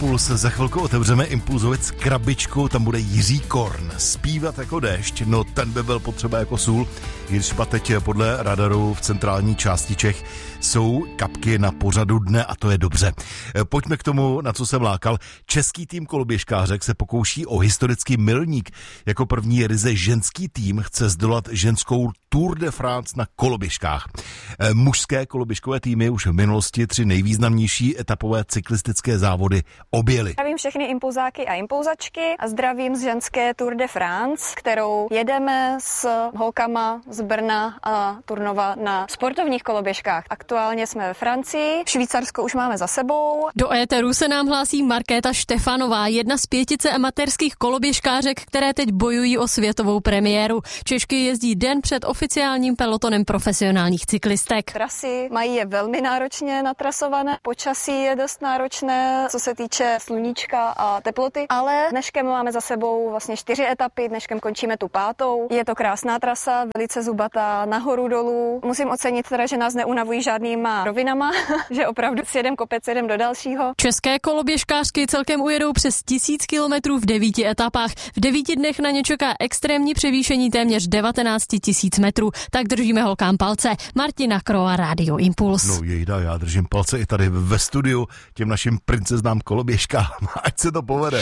Impuls. Za chvilku otevřeme Impulzovic krabičku, tam bude Jiří Korn. Zpívat jako déšť, no ten by byl potřeba jako sůl, když teď podle radaru v centrální části Čech jsou kapky na pořadu dne a to je dobře. Pojďme k tomu, na co jsem lákal. Český tým koloběžkářek se pokouší o historický milník. Jako první ryze ženský tým chce zdolat ženskou Tour de France na koloběžkách. Mužské koloběžkové týmy už v minulosti 3 nejvýznamnější etapové cyklistické závody objeli. Zdravím všechny impulzáky a impulzačky a zdravím z ženské Tour de France, kterou jedeme s holkama z Brna a Turnova na sportovních koloběžkách. Aktuálně jsme ve Francii, Švýcarsko už máme za sebou. Do éteru se nám hlásí Markéta Štefanová, jedna z 5 amatérských koloběžkářek, které teď bojují o světovou premiéru. Češky jezdí den před oficiálním pelotonem profesionálních cyklistek. Trasy mají je velmi náročně natrasované, počasí je dost náročné, co se týče sluníčka a teploty, ale dneškem máme za sebou vlastně 4 etapy, dneškem končíme tu 5. Je to krásná trasa, velice zubatá, nahoru dolů. Musím ocenit teda, že nás neunavují žádnýma rovinama, že opravdu s jedem kopec, jedem do dalšího. České koloběžkářky celkem ujedou přes 1000 kilometrů v 9 etapách. V 9 dnech na ně čeká extrémní převýšení téměř 19 000 metrů. Tak držíme holkám palce. Martina Kroa, Rádio Impuls. No jejda, já držím palce i tady ve studiu těm našim princeznám koloběžkám. Ať se to povede.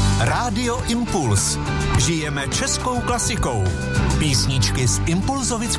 Rádio Impuls. Žijeme českou klasikou. Písničky z Impulzovic